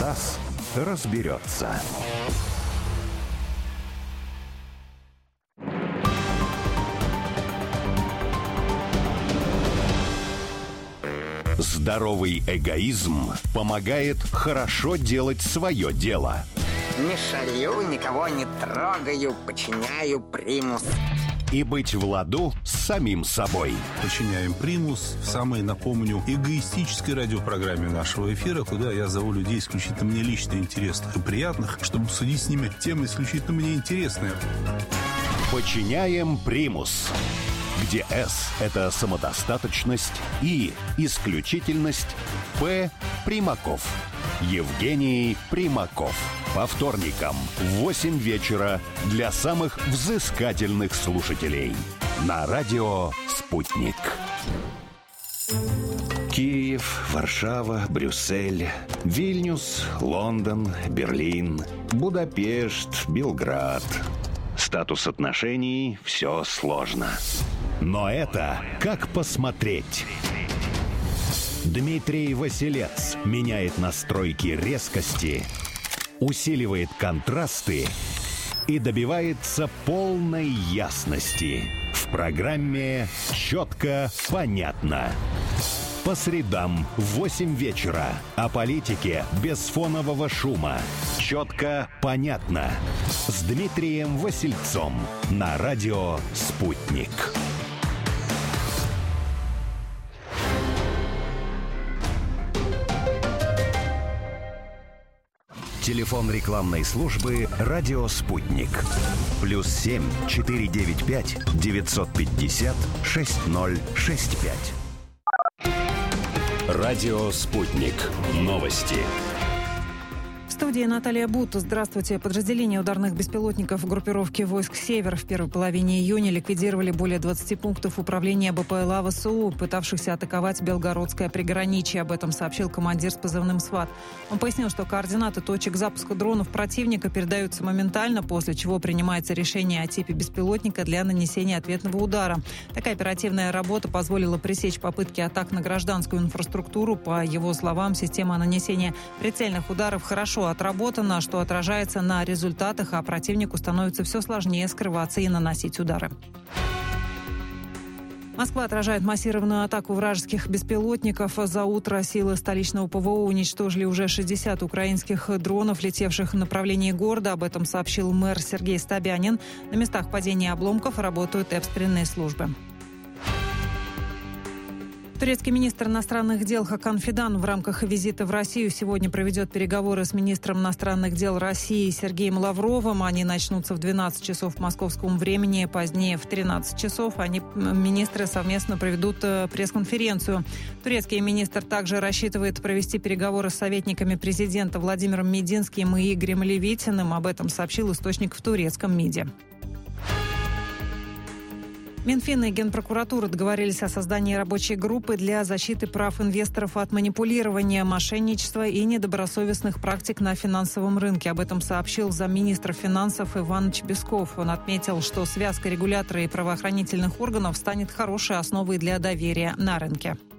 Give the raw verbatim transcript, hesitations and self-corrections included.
Стас разберется. Здоровый эгоизм помогает хорошо делать свое дело. Не шалю, никого не трогаю, подчиняю примус. И быть в ладу с самим собой. Подчиняем примус в самой, напомню, эгоистической радиопрограмме нашего эфира, куда я зову людей исключительно мне лично интересных и приятных, чтобы обсудить с ними темы исключительно мне интересные. Подчиняем примус, где S – это самодостаточность, И – исключительность, П – Примаков. Евгений Примаков. По вторникам в восемь вечера для самых взыскательных слушателей. На радио «Спутник». Киев, Варшава, Брюссель, Вильнюс, Лондон, Берлин, Будапешт, Белград. Статус отношений – все сложно. Но это как посмотреть. Дмитрий Василец меняет настройки резкости, усиливает контрасты и добивается полной ясности. В программе «Четко, понятно». По средам в восемь вечера. О политике без фонового шума. «Четко, понятно». С Дмитрием Васильцом на радио «Спутник». Телефон рекламной службы «Радио Спутник». Плюс семь четыре девять пять девятьсот пятьдесят шесть ноль шесть пять. Радио Спутник. Новости. В студии Наталья Бут. Здравствуйте. Подразделения ударных беспилотников группировки войск «Север» в первой половине июня ликвидировали более двадцати пунктов управления БПЛА ВСУ, пытавшихся атаковать Белгородское приграничье. Об этом сообщил командир с позывным «СВАТ». Он пояснил, что координаты точек запуска дронов противника передаются моментально, после чего принимается решение о типе беспилотника для нанесения ответного удара. Такая оперативная работа позволила пресечь попытки атак на гражданскую инфраструктуру. По его словам, система нанесения прицельных ударов хорошо отработана, что отражается на результатах, а противнику становится все сложнее скрываться и наносить удары. Москва отражает массированную атаку вражеских беспилотников. За утро силы столичного ПВО уничтожили уже шестьдесят украинских дронов, летевших в направлении города. Об этом сообщил мэр Сергей Стабянин. На местах падения обломков работают экстренные службы. Турецкий министр иностранных дел Хакан Фидан в рамках визита в Россию сегодня проведет переговоры с министром иностранных дел России Сергеем Лавровым. Они начнутся в двенадцать часов московскому времени, позднее в тринадцать часов. Они, министры, совместно проведут пресс-конференцию. Турецкий министр также рассчитывает провести переговоры с советниками президента Владимиром Мединским и Игорем Левитиным. Об этом сообщил источник в турецком МИДе. Минфин и Генпрокуратура договорились о создании рабочей группы для защиты прав инвесторов от манипулирования, мошенничества и недобросовестных практик на финансовом рынке. Об этом сообщил замминистра финансов Иван Чебесков. Он отметил, что связка регулятора и правоохранительных органов станет хорошей основой для доверия на рынке.